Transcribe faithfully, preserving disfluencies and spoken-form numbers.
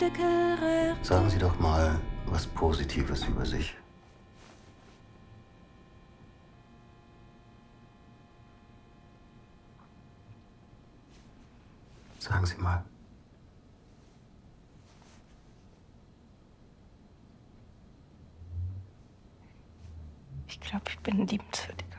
Sagen Sie doch mal was Positives über sich. Sagen Sie mal. Ich glaube, ich bin liebenswürdig.